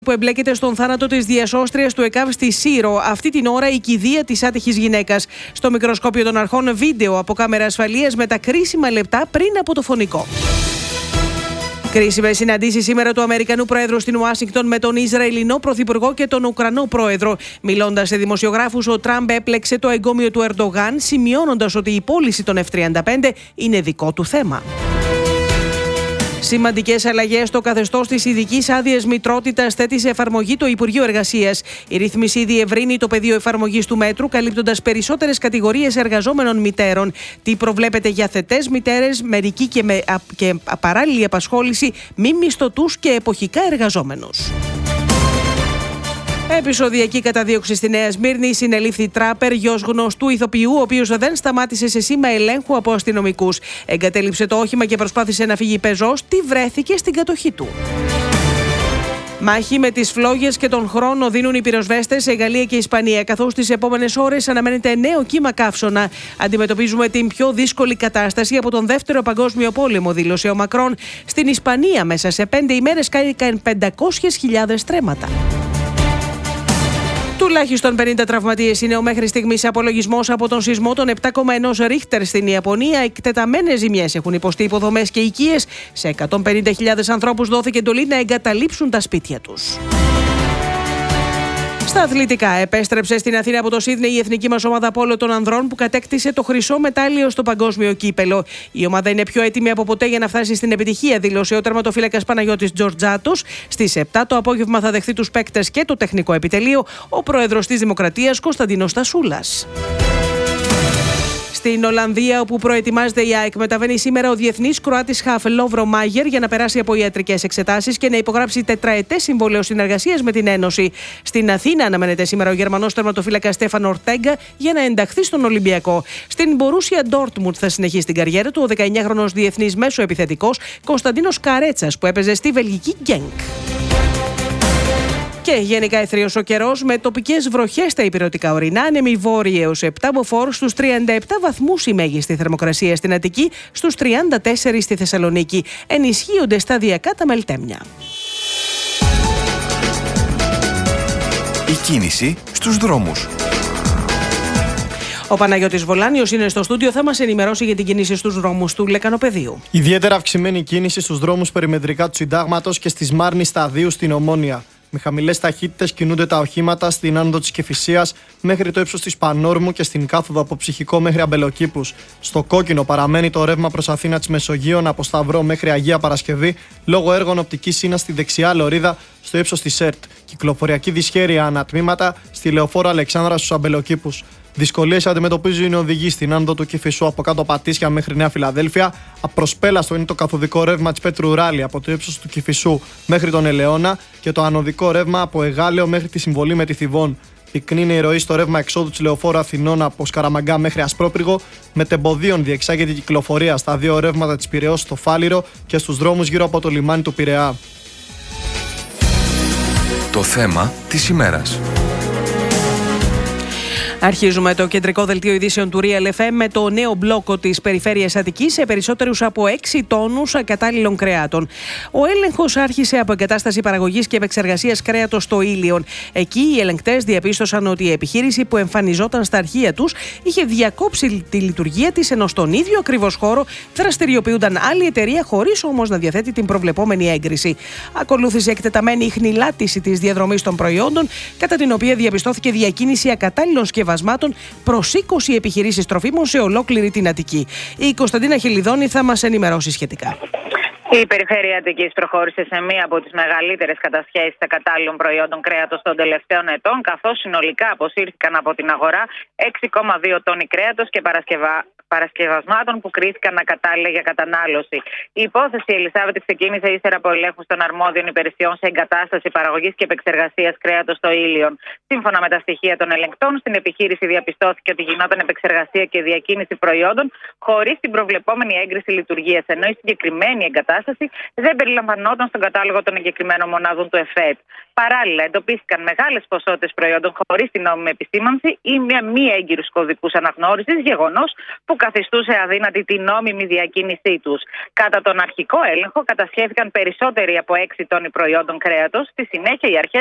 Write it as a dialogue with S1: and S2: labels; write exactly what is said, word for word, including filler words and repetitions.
S1: που εμπλέκεται στον θάνατο της διασώστριας του ΕΚΑΒ στη Σύρο. Αυτή την ώρα η κηδεία της άτυχης γυναίκας. Στο μικροσκόπιο των αρχών, βίντεο από κάμερα ασφαλείας με τα κρίσιμα λεπτά πριν από το φωνικό. Κρίσιμες συναντήσεις σήμερα του Αμερικανού Προέδρου στην Ουάσιγκτον με τον Ισραηλινό Πρωθυπουργό και τον Ουκρανό Πρόεδρο. Μιλώντας σε δημοσιογράφους, ο Τραμπ έπλεξε το εγκόμιο του Ερντογάν, σημειώνοντας ότι η πώληση των εφ τριάντα πέντε είναι δικό του θέμα. Σημαντικές αλλαγές στο καθεστώς της ειδικής άδειας μητρότητας θέτει σε εφαρμογή το Υπουργείο Εργασίας. Η ρύθμιση διευρύνει το πεδίο εφαρμογής του μέτρου, καλύπτοντας περισσότερες κατηγορίες εργαζόμενων μητέρων. Τι προβλέπεται για θετές μητέρες, μερική και, με, α, και παράλληλη απασχόληση, μη μισθωτούς και εποχικά εργαζόμενους. Επεισοδιακή καταδίωξη στη Νέα Σμύρνη. Συνελήφθη τράπερ, γιος γνωστού ηθοποιού, ο οποίος δεν σταμάτησε σε σήμα ελέγχου από αστυνομικούς. Εγκατέλειψε το όχημα και προσπάθησε να φύγει πεζός. Τι βρέθηκε στην κατοχή του. Μάχη με τις φλόγες και τον χρόνο δίνουν οι πυροσβέστες σε Γαλλία και Ισπανία, καθώς τις επόμενες ώρες αναμένεται νέο κύμα καύσωνα. Αντιμετωπίζουμε την πιο δύσκολη κατάσταση από τον Δεύτερο Παγκόσμιο Πόλεμο, δήλωσε ο Μακρόν. Στην Ισπανία, μέσα σε πέντε ημέρες κάηκαν πεντακόσιες χιλιάδες τρέματα. Τουλάχιστον πενήντα τραυματίες είναι ο μέχρι στιγμής απολογισμός από τον σεισμό των επτά κόμμα ένα Ρίχτερ στην Ιαπωνία. Εκτεταμένες ζημιές έχουν υποστεί υποδομές και οικίες. Σε εκατόν πενήντα χιλιάδες ανθρώπους δόθηκε εντολή να εγκαταλείψουν τα σπίτια τους. Στα αθλητικά, επέστρεψε στην Αθήνα από το Σίδνεϊ η εθνική μας ομάδα πόλο των ανδρών που κατέκτησε το χρυσό μετάλλιο στο παγκόσμιο κύπελο. Η ομάδα είναι πιο έτοιμη από ποτέ για να φτάσει στην επιτυχία, δήλωσε ο τερματοφύλακας Παναγιώτης Τζορτζάτος. Στις επτά το απόγευμα θα δεχθεί τους παίκτες και το τεχνικό επιτελείο ο πρόεδρος της Δημοκρατίας Κωνσταντίνος Τασούλας. Στην Ολλανδία, όπου προετοιμάζεται η ΑΕΚ, μεταβαίνει σήμερα ο διεθνής Κροάτης χαφ Λόβρο Μάγερ για να περάσει από ιατρικές εξετάσεις και να υπογράψει τετραετές συμβόλαιο συνεργασίας με την Ένωση. Στην Αθήνα αναμένεται σήμερα ο Γερμανός τερματοφύλακας Στέφαν Ορτέγκα για να ενταχθεί στον Ολυμπιακό. Στην Μπορούσια Ντόρτμουντ θα συνεχίσει την καριέρα του ο δεκαεννιάχρονος διεθνής μέσο επιθετικός Κωνσταντίνος Καρέτσας, που έπαιζε στη βελγική Γκένκ. Και γενικά αιθρίος ο καιρός με τοπικές βροχές στα ηπειρωτικά ορεινά, άνεμοι βόρειοι έως επτά μποφόρ, στους τριάντα επτά βαθμούς η μέγιστη θερμοκρασία στην Αττική, στους τριάντα τέσσερα στη Θεσσαλονίκη. Ενισχύονται σταδιακά τα μελτέμια.
S2: Η κίνηση στους δρόμους.
S1: Ο Παναγιώτης Βολάνιος είναι στο στούντιο, θα μας ενημερώσει για την κίνηση στους δρόμους του Λεκανοπεδίου.
S3: Ιδιαίτερα αυξημένη κίνηση στους δρόμους περιμετρικά του Συντάγματος και στη Σμάρνη Σταδίου στην Ομόνια. Με χαμηλές ταχύτητες κινούνται τα οχήματα στην άνοδο της Κηφισίας μέχρι το ύψος της Πανόρμου και στην κάθοδο από Ψυχικό μέχρι Αμπελοκήπους. Στο κόκκινο παραμένει το ρεύμα προς Αθήνα της Μεσογείων από Σταυρό μέχρι Αγία Παρασκευή λόγω έργων οπτικής σύνας στη δεξιά λωρίδα στο ύψος της ΕΡΤ. Κυκλοφοριακή δυσχέρεια ανατμήματα στη Λεωφόρο Αλεξάνδρα στους Αμπελοκήπους. Δυσκολίες αντιμετωπίζουν οι οδηγοί στην άνοδο του Κηφισού από κάτω Πατήσια μέχρι Νέα Φιλαδέλφια. Απροσπέλαστο είναι το καθοδικό ρεύμα της Πέτρου Ράλη από το ύψος του Κηφισού μέχρι τον Ελαιώνα και το ανωδικό ρεύμα από Εγάλεο μέχρι τη συμβολή με τη Θηβών. Πυκνή είναι η ροή στο ρεύμα εξόδου της Λεωφόρου Αθηνών από Σκαραμαγκά μέχρι Ασπρόπυργο. Με τεμποδίων διεξάγεται η κυκλοφορία στα δύο ρεύματα της Πειραιώς στο Φάληρο και στους δρόμους γύρω από το λιμάνι του Πειραιά.
S2: Το θέμα της ημέρας.
S1: Αρχίζουμε το κεντρικό δελτίο ειδήσεων του Real εφ εμ με το νέο μπλόκο της περιφέρειας Αττικής σε περισσότερους από έξι τόνους κατάλληλων κρεάτων. Ο έλεγχος άρχισε από εγκατάσταση παραγωγής και επεξεργασίας κρέατος στο Ήλιον. Εκεί οι ελεγκτές διαπίστωσαν ότι η επιχείρηση που εμφανιζόταν στα αρχεία τους είχε διακόψει τη λειτουργία της, ενώ στον ίδιο ακριβώς χώρο δραστηριοποιούνταν άλλη εταιρεία χωρίς όμως να διαθέτει την προβλεπόμενη έγκριση. Ακολούθησε εκτεταμένη ιχνηλάτηση της διαδρομής των προϊόντων, κατά την οποία διαπιστώθηκε διακίνηση ακατάλληλων σκευασμάτων προς είκοσι επιχειρήσεις τροφίμων σε ολόκληρη την Αττική. Η Κωνσταντίνα Χιλιδόνη θα μας ενημερώσει σχετικά.
S4: Η περιφέρεια Αττικής προχώρησε σε μία από τις μεγαλύτερες κατασχέσεις ακατάλληλων προϊόντων κρέατος των τελευταίων ετών, καθώς συνολικά αποσύρθηκαν από την αγορά έξι κόμμα δύο τόνοι κρέατος και παρασκευα... παρασκευασμάτων που κρίθηκαν ακατάλληλα για κατανάλωση. Η υπόθεση Ελισάβετ ξεκίνησε ύστερα από ελέγχους των αρμόδιων υπηρεσιών σε εγκατάσταση παραγωγής και επεξεργασίας κρέατος στο Ήλιον. Σύμφωνα με τα στοιχεία των ελεγκτών, στην επιχείρηση διαπιστώθηκε ότι γινόταν επεξεργασία και διακίνηση προϊόντων χωρίς την προβλεπόμενη έγκριση λειτουργίας, ενώ η συγκεκριμένη εγκατάσταση δεν περιλαμβανόταν στον κατάλογο των εγκεκριμένων μονάδων του ΕΦΕΤ. Παράλληλα, εντοπίστηκαν μεγάλες ποσότητες προϊόντων χωρίς την νόμιμη επισήμανση ή μια μη έγκυρους κωδικούς αναγνώρισης, γεγονός που καθιστούσε αδύνατη την νόμιμη διακίνησή τους. Κατά τον αρχικό έλεγχο, κατασχέθηκαν περισσότεροι από έξι τόνοι προϊόντων κρέατος. Στη συνέχεια, οι αρχές